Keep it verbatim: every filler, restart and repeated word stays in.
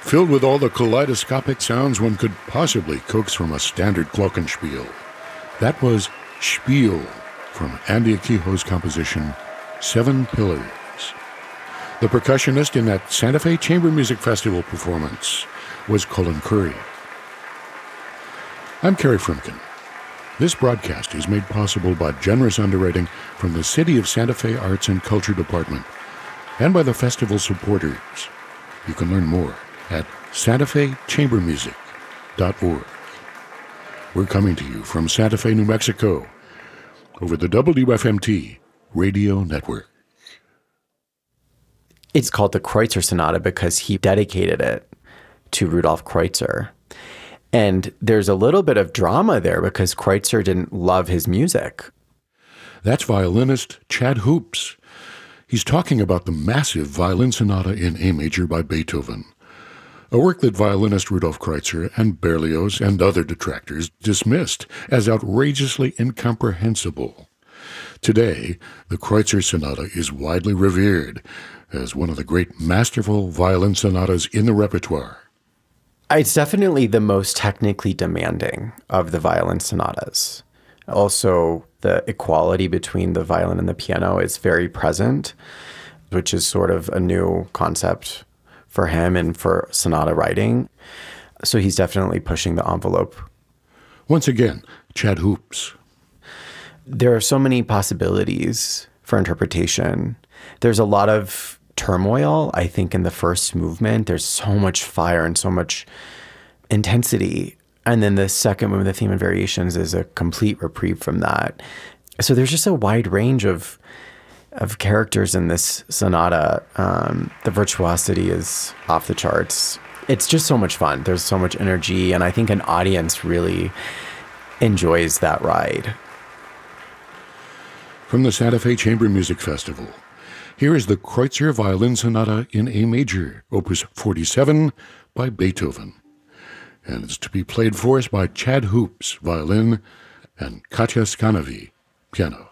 filled with all the kaleidoscopic sounds one could possibly coax from a standard glockenspiel. That was Spiel from Andy Akiho's composition, Seven Pillars. The percussionist in that Santa Fe Chamber Music Festival performance was Colin Curry. I'm Kerry Frumkin. This broadcast is made possible by generous underwriting from the City of Santa Fe Arts and Culture Department and by the festival supporters. You can learn more at santa fe chamber music dot org. We're coming to you from Santa Fe, New Mexico, over the W F M T radio network. It's called the Kreutzer Sonata because he dedicated it to Rudolf Kreutzer. And there's a little bit of drama there because Kreutzer didn't love his music. That's violinist Chad Hoops. He's talking about the massive violin sonata in A major by Beethoven, a work that violinist Rudolf Kreutzer and Berlioz and other detractors dismissed as outrageously incomprehensible. Today, the Kreutzer Sonata is widely revered as one of the great masterful violin sonatas in the repertoire. It's definitely the most technically demanding of the violin sonatas. Also, the equality between the violin and the piano is very present, which is sort of a new concept for him and for sonata writing. So he's definitely pushing the envelope. Once again, Chad Hoops. There are so many possibilities for interpretation. There's a lot of turmoil, I think, in the first movement. There's so much fire and so much intensity. And then the second movement, the theme and variations, is a complete reprieve from that. So there's just a wide range of of characters in this sonata. Um, the virtuosity is off the charts. It's just so much fun. There's so much energy, and I think an audience really enjoys that ride. From the Santa Fe Chamber Music Festival, here is the Kreutzer Violin Sonata in A major, Opus forty-seven by Beethoven. And it's to be played for us by Chad Hoops, violin, and Katja Skanovi, piano.